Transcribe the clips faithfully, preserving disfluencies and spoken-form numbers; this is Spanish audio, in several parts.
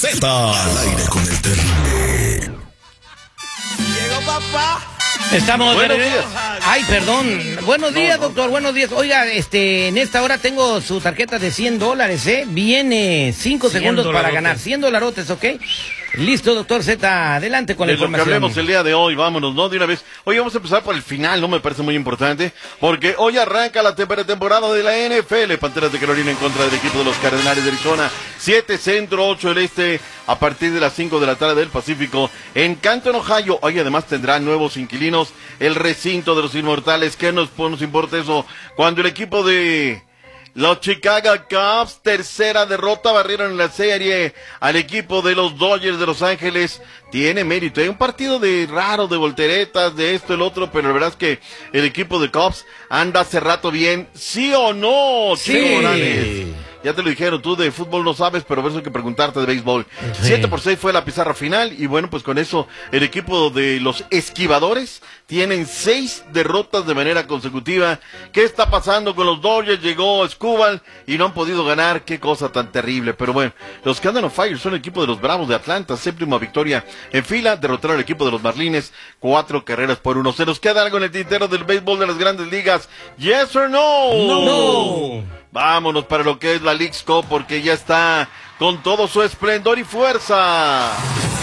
Z al aire con el terrible. Llegó papá. Estamos Buenos de... días. Ay, perdón. Buenos días, no, no. doctor. Buenos días. Oiga, este, en esta hora tengo su tarjeta de cien dólares, ¿eh? Viene cinco segundos para ganar. cien dolarotes, ¿ok? Listo, doctor Z. Adelante con la De lo que información. hablemos el día de hoy, vámonos, ¿no? De una vez. Hoy vamos a empezar por el final, ¿no? Me parece muy importante, porque hoy arranca la temporada de la N F L. Panteras de Carolina en contra del equipo de los Cardenales de Arizona. siete centro, ocho el este, a partir de las cinco de la tarde del Pacífico. En Canton, Ohio, hoy además tendrá nuevos inquilinos el recinto de los Inmortales. ¿Qué nos, pues, nos importa eso? Cuando el equipo de los Chicago Cubs, tercera derrota, barrieron en la serie al equipo de los Dodgers de Los Ángeles. Tiene mérito, hay un partido de raro, de volteretas, de esto, el otro, pero la verdad es que el equipo de Cubs anda hace rato bien. ¿Sí o no, Sí. Chico Morales? Ya te lo dijeron, tú de fútbol no sabes, pero por eso hay que preguntarte de béisbol. Sí. siete por seis fue la pizarra final, y bueno, pues con eso el equipo de los Esquivadores tienen seis derrotas de manera consecutiva. ¿Qué está pasando con los Dodgers? Llegó Escobar y no han podido ganar, qué cosa tan terrible. Pero bueno, los que andan on fire son el equipo de los Bravos de Atlanta, séptima victoria en fila, derrotaron al equipo de los Marlins, cuatro carreras por uno. ¿Se nos queda algo en el tintero del béisbol de las Grandes Ligas? ¿Yes or no? No. Vámonos para lo que es la Leagues Cup, porque ya está con todo su esplendor y fuerza.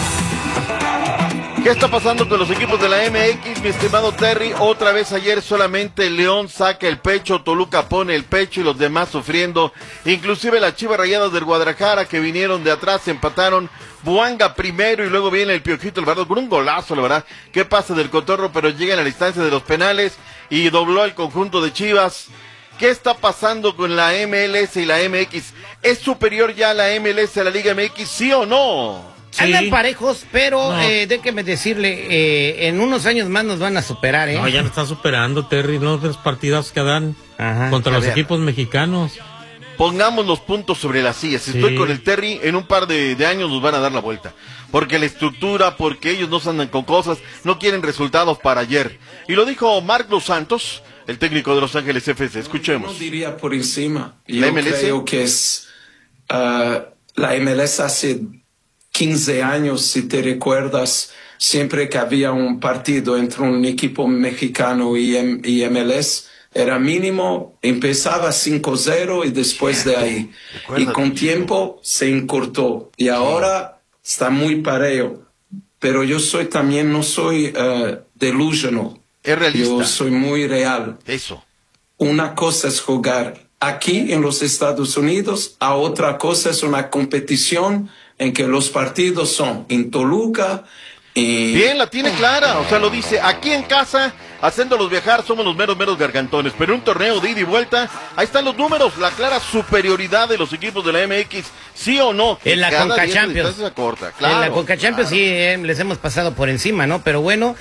¿Qué está pasando con los equipos de la M X, mi estimado Terry? Otra vez ayer solamente León saca el pecho, Toluca pone el pecho y los demás sufriendo. Inclusive las Chivas Rayadas del Guadalajara, que vinieron de atrás, empataron. Buanga primero y luego viene el Piojito Alvarado con un golazo, la verdad. ¿Qué pasa del cotorro? Pero llegan a la instancia de los penales y dobló el conjunto de Chivas. ¿Qué está pasando con la M L S y la M X? ¿Es superior ya la M L S a la Liga M X, sí o no? Sí. Andan parejos, pero no. eh, déjeme decirle, eh, en unos años más nos van a superar, ¿eh? No, ya me está superando, Terry, los tres partidos que dan Ajá, contra los ver. equipos mexicanos. Pongamos los puntos sobre las sillas. Si sí. Estoy con el Terry, en un par de, de años nos van a dar la vuelta. Porque la estructura, porque ellos no se andan con cosas, no quieren resultados para ayer. Y lo dijo Marc Dos Santos, el técnico de Los Ángeles F C. Escuchemos. No diría por encima. Yo ¿La M L S? creo que es uh, la M L S hace quince años, si te recuerdas, siempre que había un partido entre un equipo mexicano y, M y M L S, era mínimo, empezaba cinco cero y después de ahí. Y con tiempo se encurtó. Y ahora está muy parejo. Pero yo soy también, no soy uh, delusional. Es realista. Yo soy muy real. Eso. Una cosa es jugar aquí en los Estados Unidos, a otra cosa es una competición en que los partidos son en Toluca. Y... Bien, la tiene clara, o sea, lo dice, aquí en casa, haciéndolos viajar, somos los meros, meros gargantones, pero en un torneo de ida y vuelta, ahí están los números, la clara superioridad de los equipos de la M X, ¿sí o no? En la Conca Champions. Corta, claro, en la Conca Champions claro. sí, eh, les hemos pasado por encima, ¿no? Pero bueno,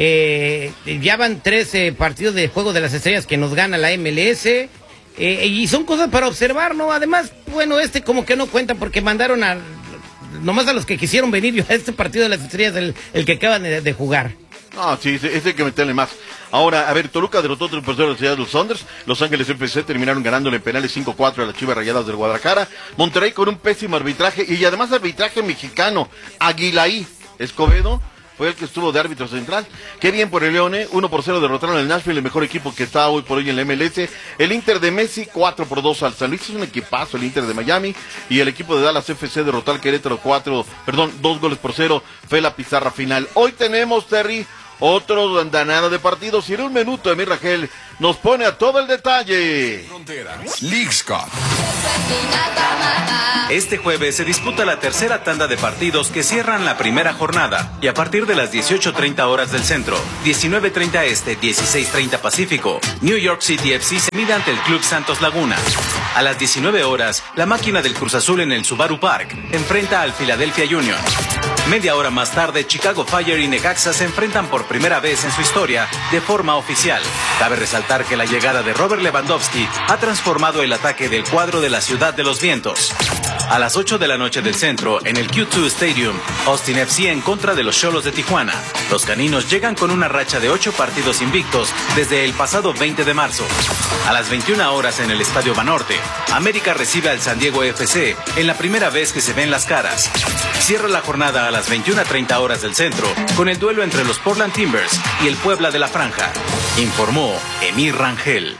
eh, ya van trece partidos de Juego de las Estrellas que nos gana la M L S, eh, y son cosas para observar, ¿no? Además, bueno, este como que no cuenta porque mandaron a... nomás a los que quisieron venir yo a este partido de las estrellas, el, el que acaban de, de jugar. Ah, sí, ese hay que meterle más. Ahora, a ver, Toluca derrotó tres por cero a la ciudad de los Sounders. Los Ángeles F C terminaron ganándole en penales cinco cuatro a las Chivas Rayadas del Guadalajara. Monterrey con un pésimo arbitraje y además arbitraje mexicano. Aguilaí Escobedo fue el que estuvo de árbitro central. Qué bien por el Leone, uno por cero derrotaron al Nashville, el mejor equipo que está hoy por hoy en la M L S. El Inter de Messi, cuatro por dos al San Luis, es un equipazo el Inter de Miami. Y el equipo de Dallas F C derrotó al Querétaro cuatro, perdón, dos goles por cero, fue la pizarra final. Hoy tenemos, Terry, otro andanada de partidos y en un minuto, Emir Rangel nos pone a todo el detalle. Fronteras, Leagues Cup. Este jueves se disputa la tercera tanda de partidos que cierran la primera jornada y a partir de las dieciocho treinta horas del centro, diecinueve treinta este, dieciséis treinta pacífico, New York City F C se mide ante el Club Santos Laguna. A las diecinueve horas, la máquina del Cruz Azul en el Subaru Park enfrenta al Philadelphia Union. Media hora más tarde, Chicago Fire y Necaxa se enfrentan por primera vez en su historia de forma oficial. Cabe resaltar que la llegada de Robert Lewandowski ha transformado el ataque del cuadro de la Ciudad de los Vientos. A las ocho de la noche del centro, en el Q dos Stadium, Austin F C en contra de los Xolos de Tijuana. Los caninos llegan con una racha de ocho partidos invictos desde el pasado veinte de marzo. A las veintiuna horas en el Estadio Banorte, América recibe al San Diego F C en la primera vez que se ven las caras. Cierra la jornada a las veintiuna treinta horas del centro con el duelo entre los Portland Timbers y el Puebla de la Franja. Informó Emir Rangel.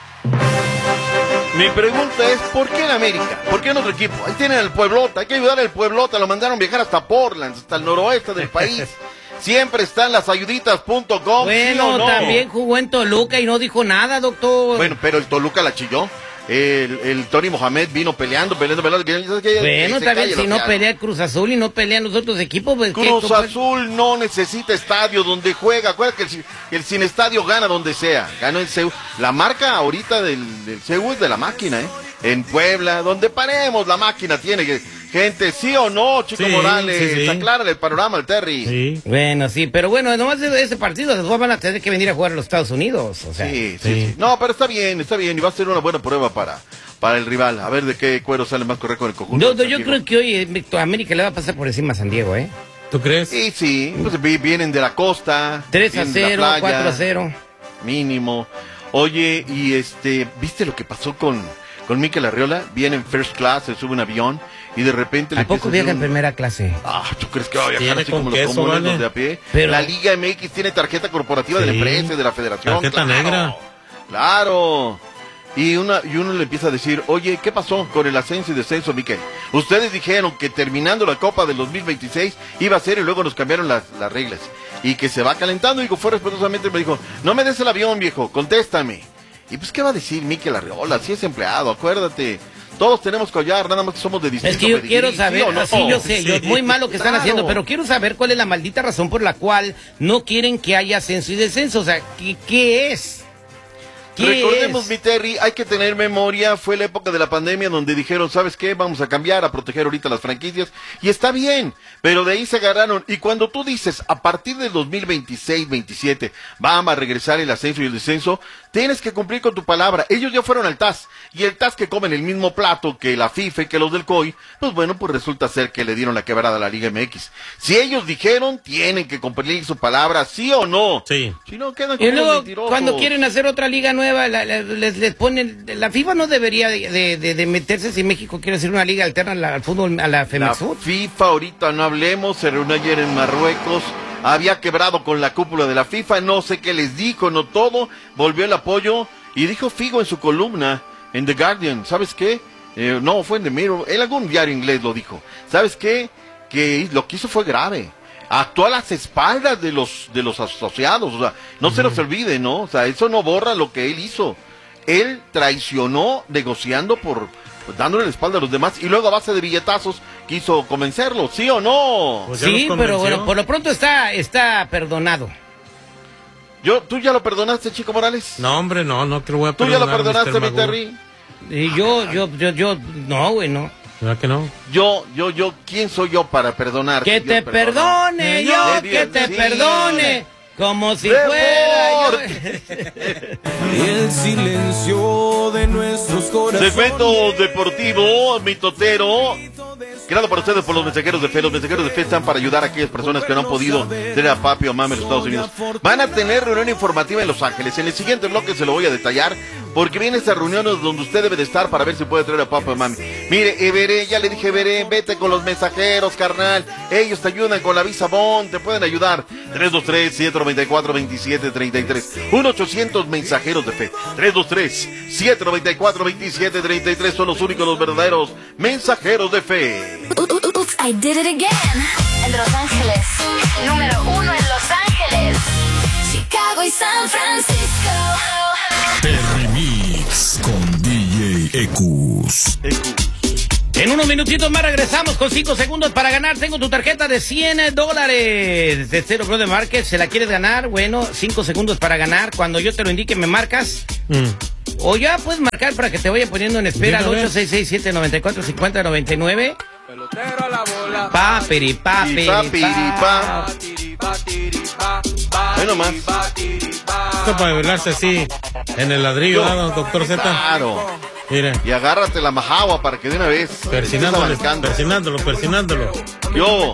Mi pregunta es, ¿por qué en América? ¿Por qué en otro equipo? Ahí tienen el Pueblota, hay que ayudar al Pueblota, lo mandaron viajar hasta Portland, hasta el noroeste del país. Siempre están las ayuditas punto com. Bueno, ¿sí o no? También jugó en Toluca y no dijo nada, doctor. Bueno, pero el Toluca la chilló. El, el Tony Mohamed vino peleando, peleando, peleando. ¿Sabes qué? Bueno, también si no pelea pelea el Cruz Azul y no pelean los otros equipos, pues Cruz ¿qué? Azul no necesita estadio donde juega. Acuérdate que el, el sin estadio gana donde sea. Ganó en C U. La marca ahorita del, del C U es de la máquina, ¿eh? En Puebla, donde paremos, la máquina tiene que... Gente, ¿sí o no, Chico Sí, Morales? sí, sí. Aclárale el panorama al Terry. Sí. Bueno, sí, pero bueno, nomás de ese partido después van a tener que venir a jugar a los Estados Unidos, o sea. Sí, sí, Sí. sí. No, pero está bien, está bien. Y va a ser una buena prueba para, para el rival. A ver de qué cuero sale más correcto en el conjunto. No, no, yo Tranquilo. creo que hoy eh, América le va a pasar por encima a San Diego, ¿eh? ¿Tú crees? Sí, sí. Pues vi- vienen de la costa. tres a vienen de la cero, playa, cuatro a cero. Mínimo. Oye, y este, ¿viste lo que pasó con, con Mikel Arriola? Viene en first class, se sube un avión y de repente le ¿A poco empieza a viaja hacer en un- primera clase? Ah, ¿tú crees que va a viajar Viene así con como los queso, comunes, vale. los de a pie? Pero- La Liga M X tiene tarjeta corporativa de la Sí. empresa y de la federación. Tarjeta claro, negra. Claro. Y, una, y uno le empieza a decir, oye, ¿qué pasó con el ascenso y descenso, Miquel? Ustedes dijeron que terminando la Copa del dos mil veintiséis iba a ser y luego nos cambiaron las, las reglas. Y que se va calentando. Y fue respetuosamente, me dijo, no me des el avión, viejo, contéstame. Y pues, ¿qué va a decir Mikel Arriola? Si es empleado, acuérdate. Todos tenemos collar, nada más que somos de distinto Es que yo pedigrí, quiero ¿sí saber, o no? sí, yo sé, yo, Sí. muy mal lo que están Claro. haciendo, pero quiero saber cuál es la maldita razón por la cual no quieren que haya ascenso y descenso. O sea, ¿qué, qué es? ¿Qué Recordemos, es? mi Terry, hay que tener memoria, fue la época de la pandemia donde dijeron, ¿sabes qué? Vamos a cambiar, a proteger ahorita las franquicias, y está bien, pero de ahí se agarraron, y cuando tú dices, a partir del dos mil veintiséis veintisiete, vamos a regresar el ascenso y el descenso, tienes que cumplir con tu palabra. Ellos ya fueron al T A S, y el T A S que comen el mismo plato que la FIFA y que los del C O I, pues bueno, pues resulta ser que le dieron la quebrada a la Liga M X. Si ellos dijeron, tienen que cumplir su palabra, ¿sí o no? Sí. Si no, quedan como Y luego, mentirosos. cuando quieren hacer otra liga nueva, la- la- les, les ponen... La FIFA no debería de, de- de- de meterse si México quiere hacer una liga alterna al, al fútbol, a la La Femexut. FIFA, ahorita no hablemos, se reunió ayer en Marruecos, había quebrado con la cúpula de la FIFA, no sé qué les dijo, no todo, volvió el apoyo, y dijo Figo en su columna, en The Guardian, ¿sabes qué? Eh, no, fue en The Mirror, en algún diario inglés lo dijo, ¿sabes qué? Que lo que hizo fue grave, actuó a las espaldas de los, de los asociados, o sea, no se nos olvide, ¿no? O sea, eso no borra lo que él hizo, él traicionó negociando por... pues, dándole la espalda a los demás y luego a base de billetazos quiso convencerlos, ¿sí o no? Pues ya Sí, los pero convenció. bueno, por lo pronto está, está perdonado. Yo, ¿tú ya lo perdonaste, Chico Morales? No, hombre, no, no te lo voy a ¿Tú ya perdonar. lo perdonaste, mister mi Magoo. Terry? Y yo, yo, yo, yo, no, güey, no. ¿Verdad que no? Yo, yo, yo, ¿quién soy yo para perdonar? Que Yo te perdono. perdone, yo, Le que dio- te sí. perdone, como si ¡Rebord! fuera yo. El silencio de nuestros corazones. Segmento deportivo, mitotero, creado por ustedes por los mensajeros de fe. Los mensajeros de fe están para ayudar a aquellas personas que no han podido tener a papi o mami en los Estados Unidos. Van a tener reunión informativa en Los Ángeles. En el siguiente bloque se lo voy a detallar, porque viene esta reunión donde usted debe de estar para ver si puede traer a papi o mami. Mire, Everé, ya le dije, Everé, vete con los mensajeros, carnal. Ellos te ayudan con la visa Bond, te pueden ayudar. tres dos tres, siete nueve cuatro, dos siete tres tres. uno ochocientos mensajeros de fe. tres dos tres, siete nueve cuatro, dos siete tres tres son los únicos, los verdaderos mensajeros de fe. Oops, I did it again. En Los Ángeles, número uno en Los Ángeles, Chicago y San Francisco. Terry Mix con D J Ecus. En unos minutitos más regresamos con cinco segundos para ganar. Tengo tu tarjeta de cien dólares de Cero Brother Market. ¿Se la quieres ganar? Bueno, cinco segundos para ganar. Cuando yo te lo indique, me marcas. Mm. O ya puedes marcar para que te vaya poniendo en espera al Dime, a ver. ocho seis seis, siete nueve cuatro, cinco cero nueve nueve. Pelotero a la bola. Pa, piri, pa, Y piri, pa, pa. piripa. Tiripa, tiripa, ba, Ve nomás. tiripa, tiripa. Esto para verlarse así en el ladrillo, ¿no, doctor Z? Claro. Mira. Y agárrate la majagua para que de una vez estés Persinándolo, abarcando. persinándolo, persinándolo. Yo,